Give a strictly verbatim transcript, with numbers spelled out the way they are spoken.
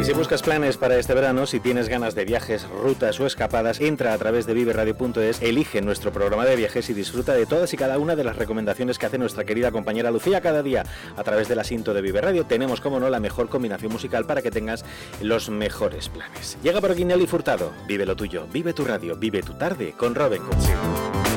Y si buscas planes para este verano, si tienes ganas de viajes, rutas o escapadas, entra a través de vive radio punto es, elige nuestro programa de viajes y disfruta de todas y cada una de las recomendaciones que hace nuestra querida compañera Lucía cada día. A través del asiento de Vive Radio tenemos, como no, la mejor combinación musical para que tengas los mejores planes. Llega por aquí Nelly Furtado. Vive lo tuyo, vive tu radio, vive tu tarde con Robin Consigo.